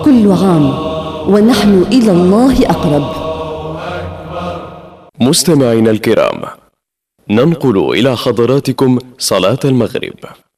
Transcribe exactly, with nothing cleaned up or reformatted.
كل عام ونحن إلى الله أقرب. مستمعينا الكرام، ننقل إلى حضراتكم صلاة المغرب.